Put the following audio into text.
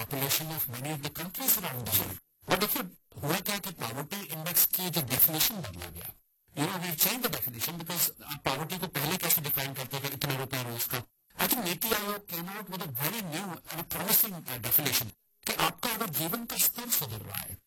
population of many of the countries around the world. और देखिए हुआ क्या कि पॉवर्टी इंडेक्स की जो डेफिनेशन बदला गया, we change the definition because आप पॉवर्टी को पहले कैसे डिफाइन करते थे इतने रुपए रोज का. I think NITI Aayog came out with a very new and promising definition कि आपका अगर जीवन का स्तर सुधर रहा है